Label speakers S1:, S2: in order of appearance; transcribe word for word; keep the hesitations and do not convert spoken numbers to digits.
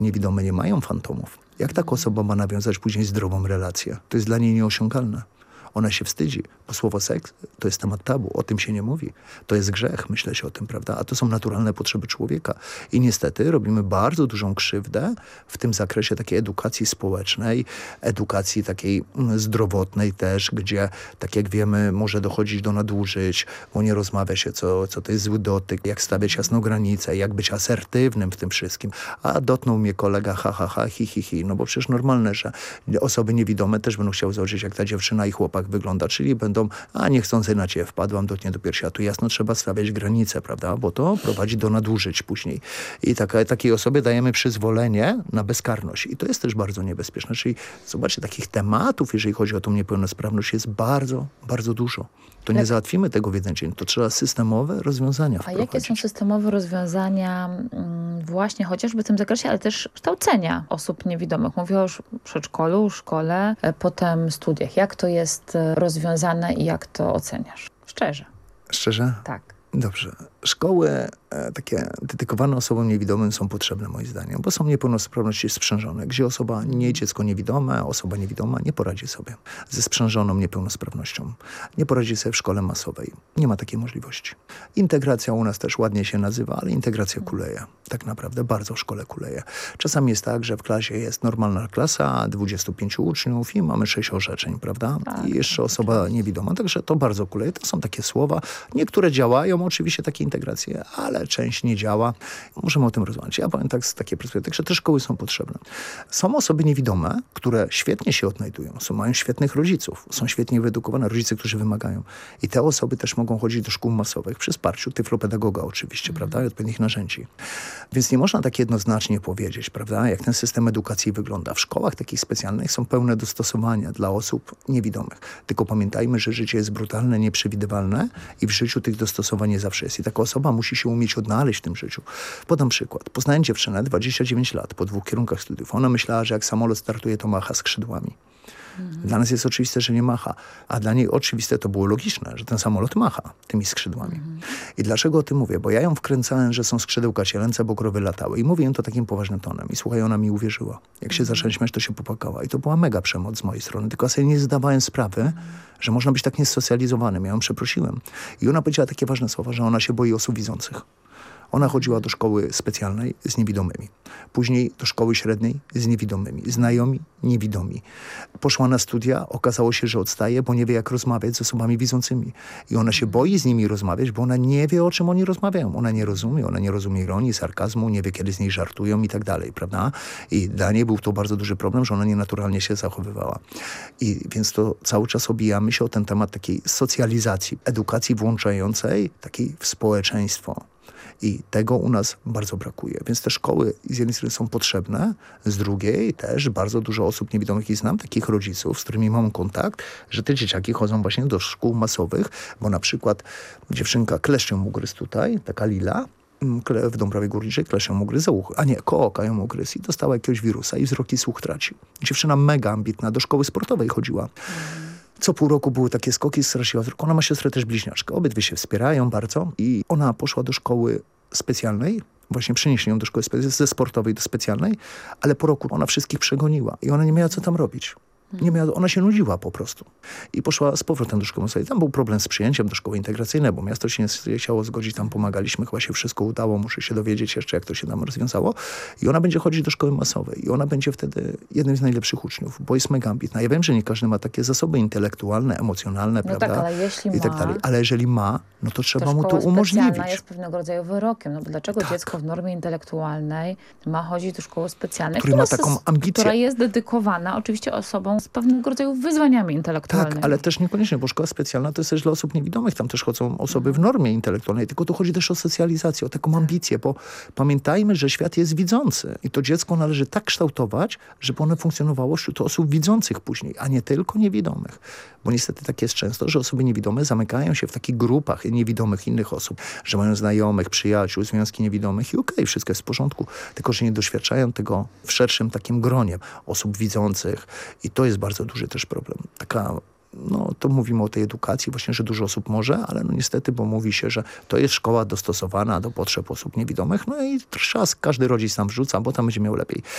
S1: Niewidome nie mają fantomów. Jak taka osoba ma nawiązać później zdrową relację? To jest dla niej nieosiągalne. Ona się wstydzi, bo słowo seks to jest temat tabu, o tym się nie mówi. To jest grzech, myślę się o tym, prawda? A to są naturalne potrzeby człowieka. I niestety robimy bardzo dużą krzywdę w tym zakresie takiej edukacji społecznej, edukacji takiej zdrowotnej też, gdzie, tak jak wiemy, może dochodzić do nadużyć, bo nie rozmawia się, co, co to jest zły dotyk, jak stawiać jasną granicę, jak być asertywnym w tym wszystkim. A dotknął mnie kolega, ha, ha, ha, hi, hi, hi. No bo przecież normalne, że osoby niewidome też będą chciały zobaczyć, jak ta dziewczyna i chłopak wygląda, czyli będą, a niechcący na ciebie wpadłam, dotknie do piersi, a tu jasno trzeba stawiać granice, prawda, bo to prowadzi do nadużyć później. I taka, takiej osobie dajemy przyzwolenie na bezkarność. I to jest też bardzo niebezpieczne. Czyli zobaczcie, takich tematów, jeżeli chodzi o tą niepełnosprawność, jest bardzo, bardzo dużo. To nie załatwimy tego w jeden dzień. To trzeba systemowe rozwiązania
S2: A
S1: wprowadzić.
S2: jakie są systemowe rozwiązania mm, właśnie chociażby w tym zakresie, ale też kształcenia osób niewidomych? Mówię o przedszkolu, szkole, potem studiach. Jak to jest rozwiązane i jak to oceniasz? Szczerze.
S1: Szczerze?
S2: Tak.
S1: Dobrze. Szkoły e, takie dedykowane osobom niewidomym są potrzebne moim zdaniem, bo są niepełnosprawności sprzężone, gdzie osoba, nie dziecko niewidome, osoba niewidoma nie poradzi sobie ze sprzężoną niepełnosprawnością. Nie poradzi sobie w szkole masowej. Nie ma takiej możliwości. Integracja u nas też ładnie się nazywa, ale integracja kuleje. Tak naprawdę bardzo w szkole kuleje. Czasami jest tak, że w klasie jest normalna klasa, dwudziestu pięciu uczniów i mamy sześć orzeczeń, prawda?
S2: Tak,
S1: I jeszcze
S2: tak,
S1: osoba niewidoma. Także to bardzo kuleje. To są takie słowa. Niektóre działają, oczywiście takie integrację, ale część nie działa. Możemy o tym rozmawiać. Ja powiem tak z takiej perspektywy, że te szkoły są potrzebne. Są osoby niewidome, które świetnie się odnajdują. Są, mają świetnych rodziców. Są świetnie wyedukowane rodzice, którzy wymagają. I te osoby też mogą chodzić do szkół masowych przy wsparciu tyflopedagoga oczywiście, mm. prawda? I odpowiednich narzędzi. Więc nie można tak jednoznacznie powiedzieć, prawda? Jak ten system edukacji wygląda. W szkołach takich specjalnych są pełne dostosowania dla osób niewidomych. Tylko pamiętajmy, że życie jest brutalne, nieprzewidywalne i w życiu tych dostosowań nie zawsze jest. I taka osoba musi się umieć odnaleźć w tym życiu. Podam przykład. Poznałem dziewczynę, dwadzieścia dziewięć lat, po dwóch kierunkach studiów. Ona myślała, że jak samolot startuje, to macha skrzydłami. Mhm. Dla nas jest oczywiste, że nie macha. A dla niej oczywiste to było logiczne, że ten samolot macha tymi skrzydłami. Mhm. I dlaczego o tym mówię? Bo ja ją wkręcałem, że są skrzydełka cielęce, bo krowy latały. I mówię ją to takim poważnym tonem. I słuchaj, ona mi uwierzyła. Jak się mhm. zacząłem śmiać, to się popłakała. I to była mega przemoc z mojej strony. Tylko ja sobie nie zdawałem sprawy, mhm. że można być tak niesocjalizowanym. Ja ją przeprosiłem. I ona powiedziała takie ważne słowa, że ona się boi osób widzących. Ona chodziła do szkoły specjalnej z niewidomymi. Później do szkoły średniej z niewidomymi. Znajomi niewidomi. Poszła na studia, okazało się, że odstaje, bo nie wie, jak rozmawiać z osobami widzącymi. I ona się boi z nimi rozmawiać, bo ona nie wie, o czym oni rozmawiają. Ona nie rozumie, ona nie rozumie ironii, sarkazmu, nie wie, kiedy z niej żartują i tak dalej, prawda? I dla niej był to bardzo duży problem, że ona nienaturalnie się zachowywała. I więc to cały czas obijamy się o ten temat takiej socjalizacji, edukacji włączającej, takiej w społeczeństwo. I tego u nas bardzo brakuje. Więc te szkoły z jednej strony są potrzebne, z drugiej też bardzo dużo osób niewidomych i znam takich rodziców, z którymi mam kontakt, że te dzieciaki chodzą właśnie do szkół masowych, bo na przykład dziewczynka kleszczą mu gryzł tutaj, taka Lila, w Dąbrowie Górniczej kleszczą mu gryzł za ucho, a nie, koło oka ją ugryzł i dostała jakiegoś wirusa i wzrok i słuch traci. Dziewczyna mega ambitna, do szkoły sportowej chodziła. Co pół roku były takie skoki, straciła wzrok. Ona ma siostrę też bliźniaczkę. Obydwie się wspierają bardzo i ona poszła do szkoły specjalnej. Właśnie przenieśli ją do szkoły spe- ze sportowej do specjalnej, ale po roku ona wszystkich przegoniła i ona nie miała co tam robić. Nie miała, ona się nudziła po prostu. I poszła z powrotem do szkoły masowej. Tam był problem z przyjęciem do szkoły integracyjnej, bo miasto się nie chciało zgodzić, tam pomagaliśmy, chyba się wszystko udało, muszę się dowiedzieć jeszcze, jak to się tam rozwiązało. I ona będzie chodzić do szkoły masowej. I ona będzie wtedy jednym z najlepszych uczniów, bo jest mega ambitna. Ja wiem, że nie każdy ma takie zasoby intelektualne, emocjonalne,
S2: no
S1: prawda?
S2: Tak, ale jeśli
S1: I tak
S2: ma,
S1: dalej. Ale jeżeli ma, no to trzeba
S2: to
S1: mu to
S2: szkoła
S1: umożliwić.
S2: specjalna jest pewnego rodzaju wyrokiem. No bo dlaczego
S1: tak.
S2: dziecko w normie intelektualnej ma chodzić do szkoły specjalnej,
S1: Który
S2: która,
S1: ma taką ambicję.
S2: która jest dedykowana oczywiście osobom z pewnego rodzaju wyzwaniami intelektualnymi.
S1: Tak, ale też niekoniecznie, bo szkoła specjalna to jest też dla osób niewidomych. Tam też chodzą osoby w normie intelektualnej, tylko tu chodzi też o socjalizację, o taką ambicję, bo pamiętajmy, że świat jest widzący i to dziecko należy tak kształtować, żeby ono funkcjonowało wśród osób widzących później, a nie tylko niewidomych. Bo niestety tak jest często, że osoby niewidome zamykają się w takich grupach niewidomych innych osób, że mają znajomych, przyjaciół, związki niewidomych i okej, okay, wszystko jest w porządku, tylko że nie doświadczają tego w szerszym takim gronie osób widzących i to jest bardzo duży też problem. Taka, no to mówimy o tej edukacji właśnie, że dużo osób może, ale no niestety, bo mówi się, że to jest szkoła dostosowana do potrzeb osób niewidomych, no i czas każdy rodzic tam wrzuca, bo tam będzie miał lepiej.